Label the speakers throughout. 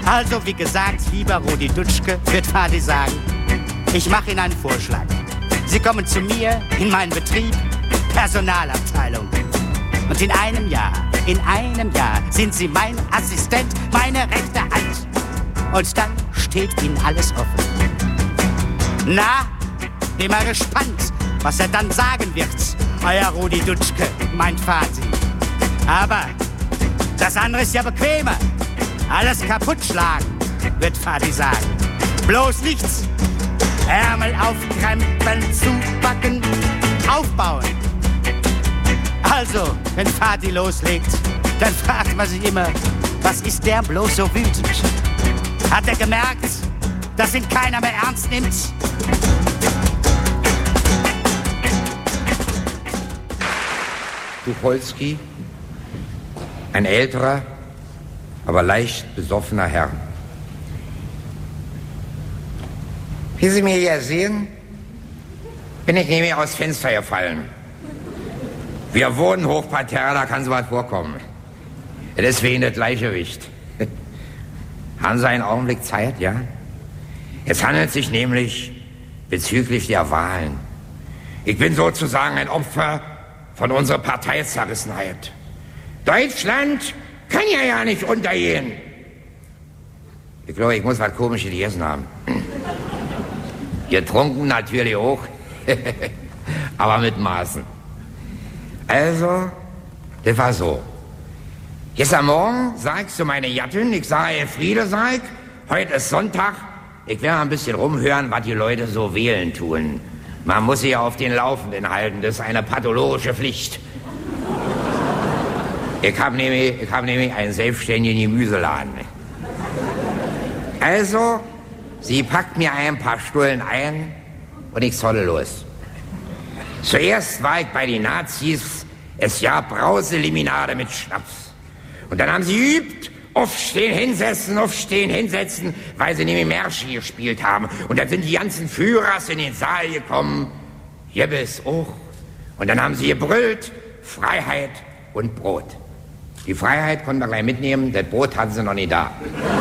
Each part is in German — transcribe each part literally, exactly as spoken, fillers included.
Speaker 1: Also, wie gesagt, lieber Rudi Dutschke, wird Fadi sagen, ich mache Ihnen einen Vorschlag. Sie kommen zu mir in meinen Betrieb, Personalabteilung. Und in einem Jahr, in einem Jahr sind Sie mein Assistent, meine rechte Hand. Und dann steht Ihnen alles offen. Na, bin mal gespannt, was er dann sagen wird, euer Rudi Dutschke, mein Vati. Aber das andere ist ja bequemer. Alles kaputtschlagen, wird Vati sagen. Bloß nichts. Ärmel aufkrempeln, zupacken, aufbauen. Also, wenn Vati loslegt, dann fragt man sich immer, was ist der bloß so wütend? Hat er gemerkt, dass ihn keiner mehr ernst nimmt?
Speaker 2: Tucholsky, ein älterer, aber leicht besoffener Herr. Wie Sie mir hier sehen, bin ich nämlich aus Fenster gefallen. Wir wohnen Hochparterre, da kann sowas vorkommen. Deswegen das Gleichgewicht. Haben Sie einen Augenblick Zeit, ja? Es handelt sich nämlich bezüglich der Wahlen. Ich bin sozusagen ein Opfer von unserer Parteizerrissenheit. Deutschland kann ja ja nicht untergehen. Ich glaube, ich muss was Komisches gegessen haben. Getrunken natürlich auch, aber mit Maßen. Also, das war so. Gestern Morgen sag ich zu meiner Gattin, ich sage, Friede, sag ich, heute ist Sonntag, ich werde mal ein bisschen rumhören, was die Leute so wählen tun. Man muss sich ja auf den Laufenden halten, das ist eine pathologische Pflicht. Ich habe nämlich, ich hab nämlich einen selbstständigen Gemüseladen. Also, sie packt mir ein paar Stullen ein und ich zolle los. Zuerst war ich bei den Nazis, es gab Brauseliminade mit Schnaps. Und dann haben sie geübt, aufstehen, hinsetzen, aufstehen, hinsetzen, weil sie nämlich Märsche gespielt haben. Und dann sind die ganzen Führers in den Saal gekommen, Jebbes auch. Und dann haben sie gebrüllt, Freiheit und Brot. Die Freiheit konnten wir gleich mitnehmen, das Brot hatten sie noch nicht da.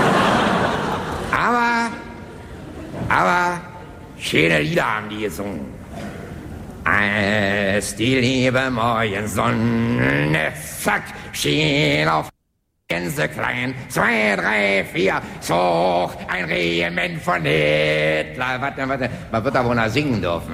Speaker 2: Aber, aber, schöne Lieder haben die gesungen. Als die liebe Morgensonne, zack, schien auf Gänse klein, zwei, drei, vier, so ein Regiment von Hitler. Warte, warte, man wird da wohl noch singen dürfen.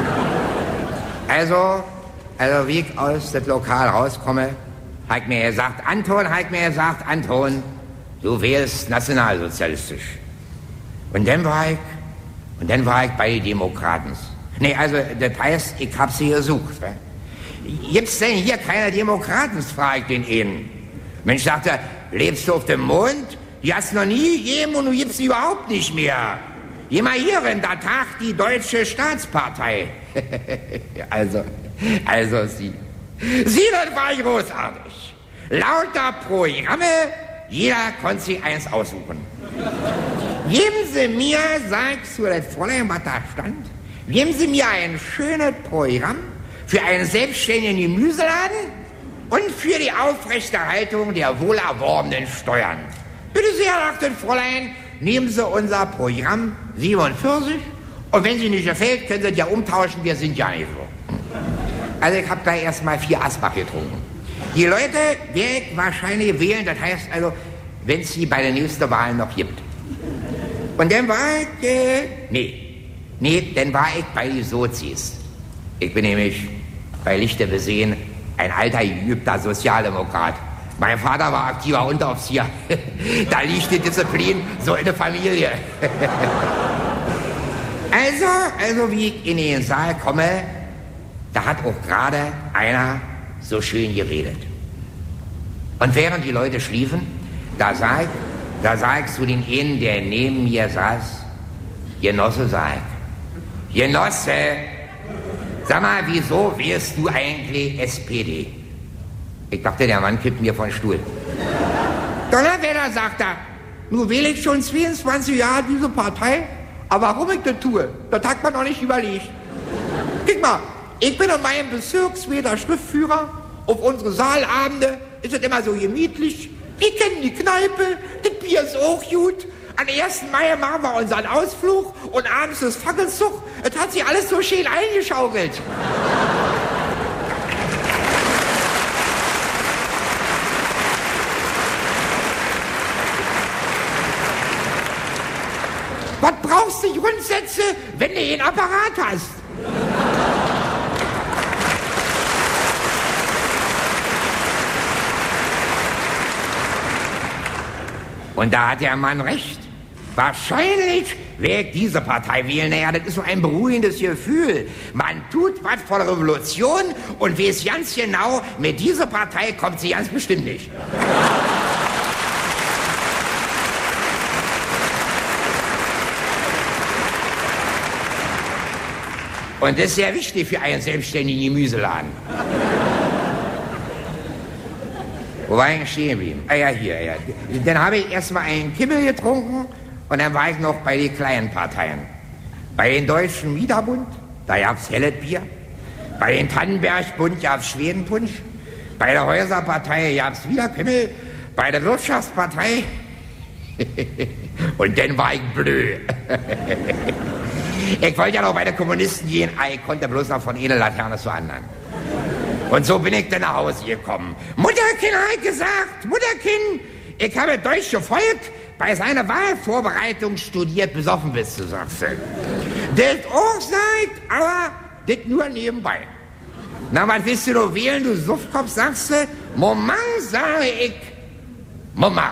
Speaker 2: Also, also wie ich aus dem Lokal rauskomme, hat mir gesagt, Anton, hat mir gesagt, Anton, du wählst nationalsozialistisch. Und dann war ich, und dann war ich bei den Demokraten. Nee, also, das heißt, ich hab sie gesucht. Ne? Gibt's denn hier keine Demokraten, frage ich den einen. Mensch, sagt er, lebst du auf dem Mond? Die hast noch nie gegeben und du gibst sie überhaupt nicht mehr. Geh mal hierin, da tagt die Deutsche Staatspartei. also, also sie. Sie, das war großartig. Lauter Programme, jeder konnte sich eins aussuchen. Geben Sie mir, sagst du, das Fräulein, was da stand, geben Sie mir ein schönes Programm für einen selbstständigen Gemüseladen und für die Aufrechterhaltung der wohlerworbenen Steuern. Bitte sehr, sagte das Fräulein, nehmen Sie unser Programm siebenundvierzig und wenn Sie nicht gefällt, können Sie ja umtauschen, wir sind ja nicht so. Also ich habe gleich erstmal vier Asbach getrunken. Die Leute werde ich wahrscheinlich wählen, das heißt also, wenn es sie bei der nächsten Wahl noch gibt. Und dann war ich, äh, nee, nee, dann war ich bei den Sozis. Ich bin nämlich bei Lichte besehen ein alter, geübter Sozialdemokrat. Mein Vater war aktiver Unteroffizier. Da liegt die Disziplin so in der Familie. also, also wie ich in den Saal komme, da hat auch gerade einer so schön geredet. Und während die Leute schliefen, da sag ich, da sag ich zu den einen, der neben mir saß, Genosse, sag ich, Genosse, sag mal, wieso wählst du eigentlich S P D? Ich dachte, der Mann kippt mir von Stuhl. Donnerwetter, sagt er, nun wähle ich schon zweiundzwanzig Jahre diese Partei, aber warum ich das tue, das hat man noch nicht überlegt. Guck mal, ich bin in meinem Bezirksweder Schriftführer, auf unsere Saalabende ist es immer so gemütlich, Ich kenne die Kneipe, das Bier ist auch gut. Am ersten Mai machen wir unseren Ausflug und abends ist Fackelzug. Es hat sich alles so schön eingeschaukelt. Was brauchst du Grundsätze, wenn du einen Apparat hast? Und da hat der Mann recht. Wahrscheinlich werde ich diese Partei wählen. Naja, das ist so ein beruhigendes Gefühl. Man tut was vor der Revolution und weiß ganz genau, mit dieser Partei kommt sie ganz bestimmt nicht. Und das ist sehr wichtig für einen selbstständigen Gemüseladen. Wo war ich stehen geblieben? Ah ja, hier, ja. Dann habe ich erstmal einen Kimmel getrunken und dann war ich noch bei den kleinen Parteien. Bei den Deutschen Wiederbund, da gab's helles Bier. Bei den Tannenberg-Bund gab's Schwedenpunsch. Bei der Häuserpartei gab's wieder Kimmel. Bei der Wirtschaftspartei... und dann war ich blöd. Ich wollte ja noch bei den Kommunisten gehen, ich konnte bloß noch von einer Laterne zur anderen. Und so bin ich dann nach Hause gekommen. Mutterkind hat gesagt, Mutterkind, ich habe deutsche Volk bei seiner Wahlvorbereitung studiert, besoffen bist du, sagst du. Das auch seid, aber das nur nebenbei. Na, was willst du noch wählen, du Suffkopf, sagst du? Moment, sage ich, Moment.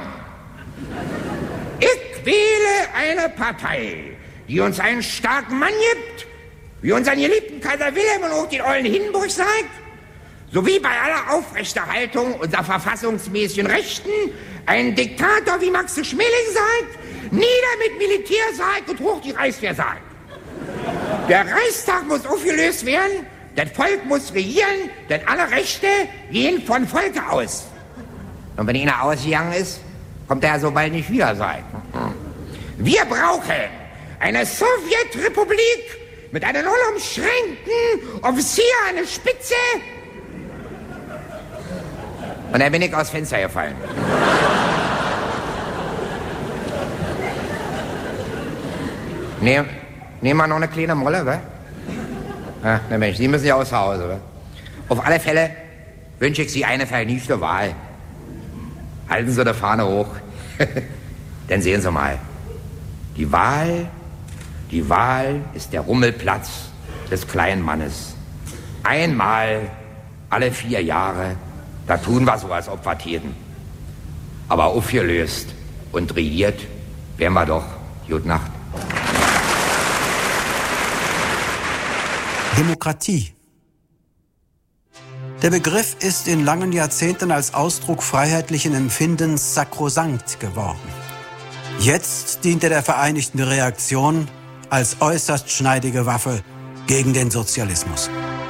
Speaker 2: Ich wähle eine Partei, die uns einen starken Mann gibt, wie unseren geliebten Kaiser Wilhelm und auch den ollen Hindenburg sagt, sowie bei aller Aufrechterhaltung unserer verfassungsmäßigen Rechten einen Diktator wie Max de Schmeling sagt, nieder mit Militär sagt und hoch die Reichswehr sagt. Der Reichstag muss aufgelöst werden, das Volk muss regieren, denn alle Rechte gehen von Volke aus. Und wenn einer ausgegangen ist, kommt er so bald nicht wieder sein. Wir brauchen eine Sowjetrepublik mit einem unumschränkten Offizier an der Spitze. Und dann bin ich aus Fenster gefallen. Nehmen nehm wir noch eine kleine Molle, wa? Ah, na Mensch, Sie müssen ja aus Hause, wa? Auf alle Fälle wünsche ich Sie eine vernichte Wahl. Halten Sie die Fahne hoch. Dann sehen Sie mal. Die Wahl, die Wahl ist der Rummelplatz des kleinen Mannes. Einmal alle vier Jahre, da tun wir so, als ob wir täten. Aber aufgelöst und regiert werden wir doch. Gute Nacht.
Speaker 3: Demokratie. Der Begriff ist in langen Jahrzehnten als Ausdruck freiheitlichen Empfindens sakrosankt geworden. Jetzt dient er der vereinigten Reaktion als äußerst schneidige Waffe gegen den Sozialismus.